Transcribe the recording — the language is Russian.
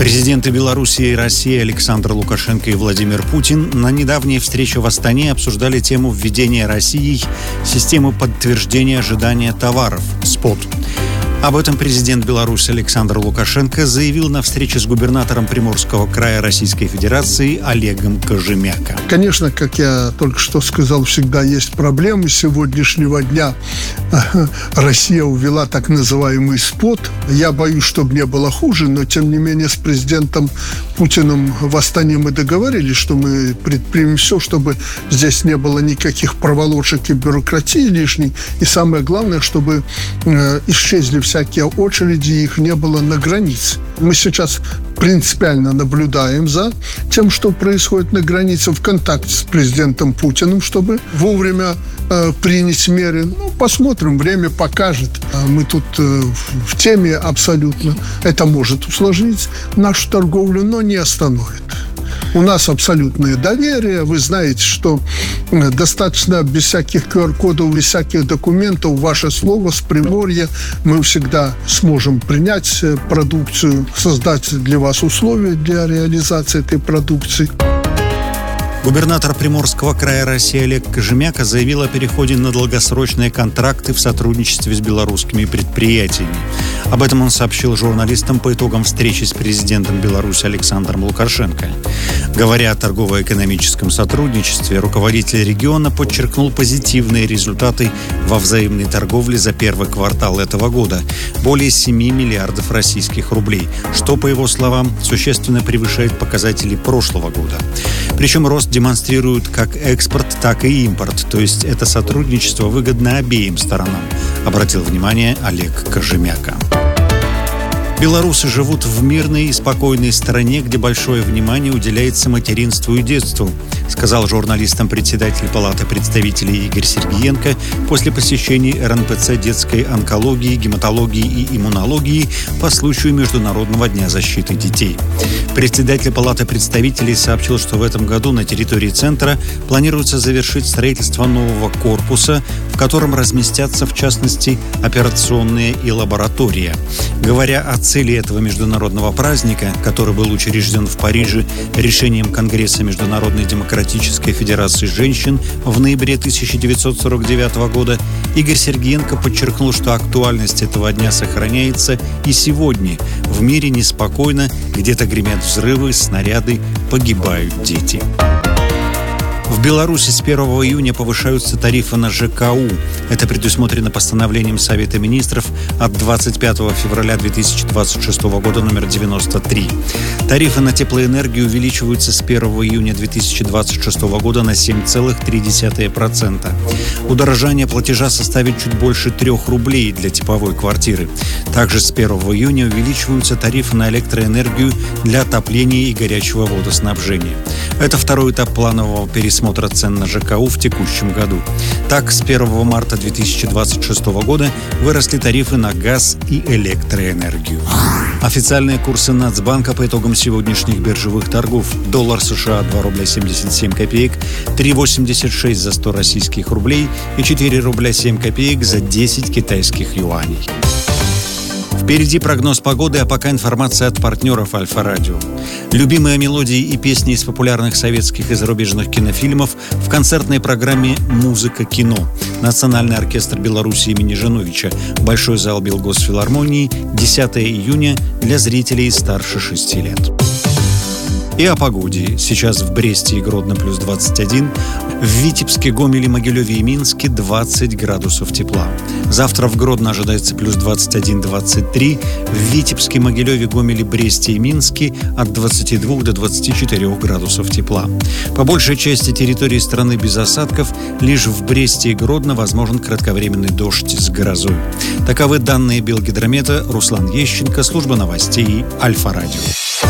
Президенты Беларуси и России Александр Лукашенко и Владимир Путин на недавней встрече в Астане обсуждали тему введения Россией системы подтверждения ожидания товаров СПОТ. Об этом президент Беларуси Александр Лукашенко заявил на встрече с губернатором Приморского края Российской Федерации Олегом Кожемяка. Конечно, как я только что сказал, всегда есть проблемы. С сегодняшнего дня Россия увела так называемый СПОТ. Я боюсь, чтобы не было хуже, но тем не менее с президентом Путиным в Астане мы договорились, что мы предпримем все, чтобы здесь не было никаких проволочек и бюрократии лишней. И самое главное, чтобы исчезли всякие очереди, их не было на границе. Мы сейчас принципиально наблюдаем за тем, что происходит на границе, в контакте с президентом Путиным, чтобы вовремя принять меры. Посмотрим, время покажет. Мы тут в теме абсолютно. Это может усложнить нашу торговлю, но не остановит. У нас абсолютное доверие. Вы знаете, что достаточно без всяких QR-кодов, без всяких документов, ваше слово с Приморья, мы всегда сможем принять продукцию, создать для вас условия для реализации этой продукции. Губернатор Приморского края России Олег Кожемяка заявил о переходе на долгосрочные контракты в сотрудничестве с белорусскими предприятиями. Об этом он сообщил журналистам по итогам встречи с президентом Беларуси Александром Лукашенко. Говоря о торгово-экономическом сотрудничестве, руководитель региона подчеркнул позитивные результаты во взаимной торговле за первый квартал этого года – более 7 миллиардов российских рублей, что, по его словам, существенно превышает показатели прошлого года. Причем рост демонстрирует как экспорт, так и импорт, то есть это сотрудничество выгодно обеим сторонам, обратил внимание Олег Кожемяка. Белорусы живут в мирной и спокойной стране, где большое внимание уделяется материнству и детству, сказал журналистам председатель Палаты представителей Игорь Сергиенко после посещения РНПЦ детской онкологии, гематологии и иммунологии по случаю Международного дня защиты детей. Председатель Палаты представителей сообщил, что в этом году на территории центра планируется завершить строительство нового корпуса, в котором разместятся, в частности, операционные и лаборатория. Говоря о цели этого международного праздника, который был учрежден в Париже решением Конгресса Международной демократической федерации женщин в ноябре 1949 года, Игорь Сергиенко подчеркнул, что актуальность этого дня сохраняется и сегодня. В мире неспокойно, где-то гремят взрывы, снаряды, погибают дети. В Беларуси с 1 июня повышаются тарифы на ЖКУ. Это предусмотрено постановлением Совета министров от 25 февраля 2026 года номер 93. Тарифы на теплоэнергию увеличиваются с 1 июня 2026 года на 7,3%. Удорожание платежа составит чуть больше 3 рублей для типовой квартиры. Также с 1 июня увеличиваются тарифы на электроэнергию для отопления и горячего водоснабжения. Это второй этап планового пересмотра цен на ЖКУ в текущем году. Так, с 1 марта 2026 года выросли тарифы на газ и электроэнергию. Официальные курсы Нацбанка по итогам сегодняшних биржевых торгов. Доллар США 2 рубля 77 копеек, 3,86 за 100 российских рублей и 4 рубля 7 копеек за 10 китайских юаней. Впереди прогноз погоды, а пока информация от партнеров Альфа-Радио. Любимые мелодии и песни из популярных советских и зарубежных кинофильмов в концертной программе «Музыка-кино». Национальный оркестр Беларуси имени Жановича. Большой зал Белгосфилармонии. 10 июня для зрителей старше 6 лет. И о погоде. Сейчас в Бресте и Гродно плюс 21, в Витебске, Гомеле, Могилеве и Минске 20 градусов тепла. Завтра в Гродно ожидается плюс 21-23, в Витебске, Могилеве, Гомеле, Бресте и Минске от 22 до 24 градусов тепла. По большей части территории страны без осадков, лишь в Бресте и Гродно возможен кратковременный дождь с грозой. Таковы данные Белгидромета. Руслан Ещенко, служба новостей Альфа-Радио.